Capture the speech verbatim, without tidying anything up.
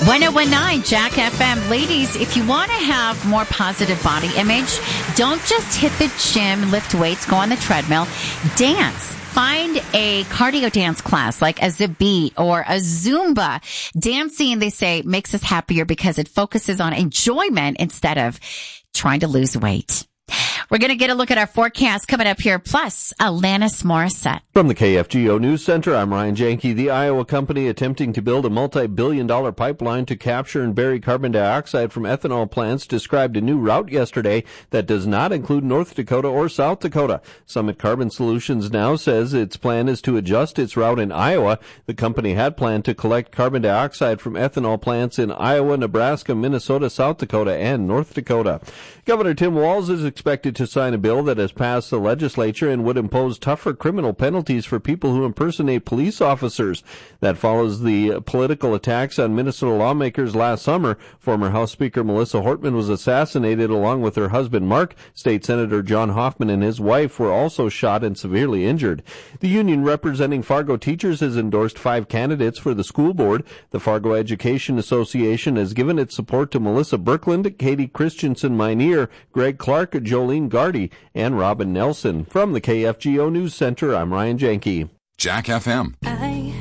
one oh one point nine Jack F M. Ladies, if you want to have more positive body image, don't just hit the gym, lift weights, go on the treadmill. Dance. Find a cardio dance class like a Zumba or a Zumba. Dancing, they say, makes us happier because it focuses on enjoyment instead of trying to lose weight. We're going to get a look at our forecast coming up here, plus Alanis Morissette. From the K F G O News Center, I'm Ryan Janke. The Iowa company attempting to build a multi-billion dollar pipeline to capture and bury carbon dioxide from ethanol plants described a new route yesterday that does not include North Dakota or South Dakota. Summit Carbon Solutions now says its plan is to adjust its route in Iowa. The company had planned to collect carbon dioxide from ethanol plants in Iowa, Nebraska, Minnesota, South Dakota, and North Dakota. Governor Tim Walz is expected to sign a bill that has passed the legislature and would impose tougher criminal penalties for people who impersonate police officers. That follows the political attacks on Minnesota lawmakers last summer. Former House Speaker Melissa Hortman was assassinated along with her husband Mark. State Senator John Hoffman and his wife were also shot and severely injured. The union representing Fargo teachers has endorsed five candidates for the school board. The Fargo Education Association has given its support to Melissa Birkland, Katie Christensen Minear, Greg Clark, Jolene Gardy, and Robin Nelson. From the K F G O News Center, I'm Ryan Janke. Jack F M. I